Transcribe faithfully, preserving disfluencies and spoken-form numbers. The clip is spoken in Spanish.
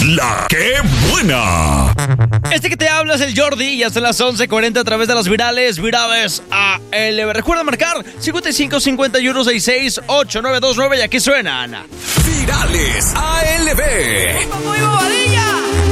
La que buena. Este que te habla es el Jordi y hasta las once cuarenta a través de las virales, virales A L B. Recuerda marcar cincuenta y cinco cincuenta y uno sesenta y seis ocho nueve dos nueve y aquí suenan Virales A L B. ¡Muy bobadilla!